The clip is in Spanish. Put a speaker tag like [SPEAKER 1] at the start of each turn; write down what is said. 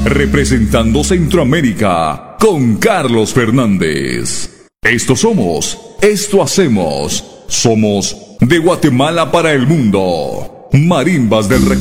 [SPEAKER 1] representando Centroamérica con Carlos Fernández. Esto somos, esto hacemos, somos de Guatemala para el mundo. Marimbas del